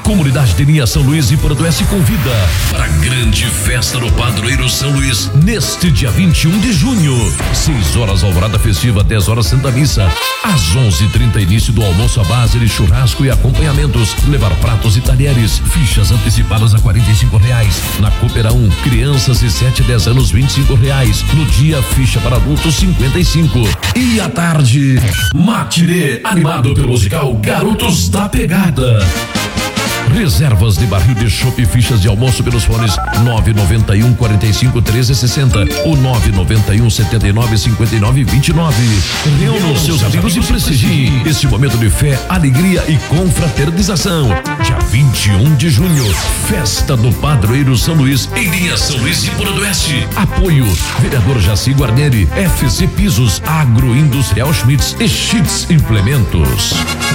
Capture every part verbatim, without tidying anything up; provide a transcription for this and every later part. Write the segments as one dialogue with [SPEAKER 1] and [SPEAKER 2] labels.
[SPEAKER 1] Comunidade de Linha São Luís e Iporanduense convida para a grande festa no Padroeiro São Luís, neste dia vinte e um de junho. seis horas alvorada festiva, dez horas Santa Missa. Às onze e trinta, início do almoço à base de churrasco e acompanhamentos. Levar pratos e talheres. Fichas antecipadas a quarenta e cinco reais. Na Coopera um, crianças de sete a dez anos, vinte e cinco reais. No dia, ficha para adultos, cinquenta e cinco. E à tarde, matinê animado pelo musical Garotos da Pegada. Reservas de barril de chopp e fichas de almoço pelos fones nove nove um, quarenta e cinco, treze sessenta ou nove nove um, setenta e nove, cinquenta e nove, vinte e nove. Reúna os seus amigos e prestigie este momento de fé, alegria e confraternização. Dia vinte e um de junho, festa do Padroeiro São Luís, em Linha São Luís e Iporanduense. Apoio: vereador Jaci Guarneri, F C Pisos, Agroindustrial Schmitz e Schmitz Implementos.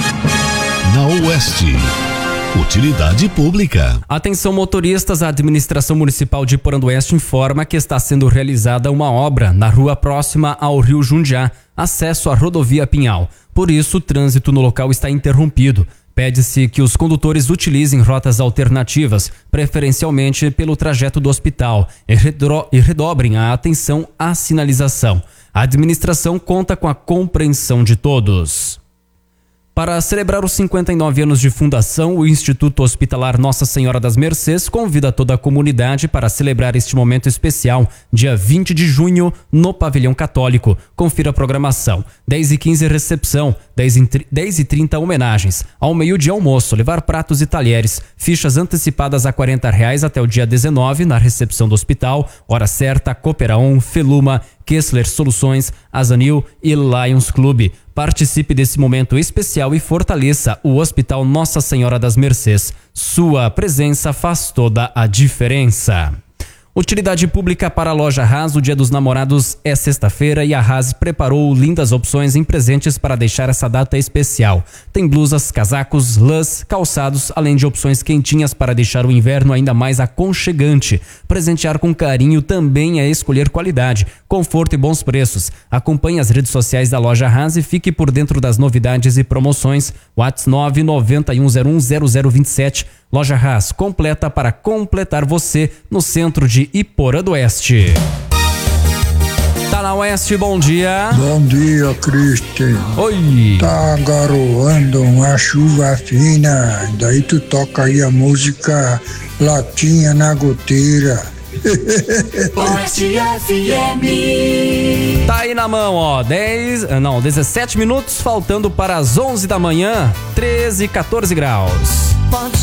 [SPEAKER 2] Na Oeste, utilidade pública.
[SPEAKER 3] Atenção motoristas, a administração municipal de Iporanduense informa que está sendo realizada uma obra na rua próxima ao Rio Jundiá, acesso à rodovia Pinhal. Por isso, o trânsito no local está interrompido. Pede-se que os condutores utilizem rotas alternativas, preferencialmente pelo trajeto do hospital, e, redro- e redobrem a atenção à sinalização. A administração conta com a compreensão de todos. Para celebrar os cinquenta e nove anos de fundação, o Instituto Hospitalar Nossa Senhora das Mercês convida toda a comunidade para celebrar este momento especial, dia vinte de junho, no Pavilhão Católico. Confira a programação. dez e quinze recepção, dez e trinta homenagens. Ao meio-dia almoço, levar pratos e talheres. Fichas antecipadas a quarenta reais até o dia dezenove na recepção do hospital. Hora certa, Coopera um, Feluma, Kessler Soluções, Azanil e Lions Clube. Participe desse momento especial e fortaleça o Hospital Nossa Senhora das Mercês. Sua presença faz toda a diferença. Utilidade pública para a loja Haas. O Dia dos Namorados é sexta-feira e a Haas preparou lindas opções em presentes para deixar essa data especial. Tem blusas, casacos, lãs, calçados, além de opções quentinhas para deixar o inverno ainda mais aconchegante. Presentear com carinho também é escolher qualidade, conforto e bons preços. Acompanhe as redes sociais da loja Haas e fique por dentro das novidades e promoções. WhatsApp nove nove um zero um zero zero dois sete. Loja Haas, completa para completar você no centro de Iporanduense. Tá na Oeste, bom dia.
[SPEAKER 4] Bom dia, Cristian.
[SPEAKER 3] Oi.
[SPEAKER 4] Tá garoando uma chuva fina, daí tu toca aí a música Latinha na Goteira.
[SPEAKER 5] Oeste F M.
[SPEAKER 3] Tá aí na mão, ó, dez, não, dezessete minutos, faltando para as onze da manhã, treze, quatorze graus.
[SPEAKER 5] Ponte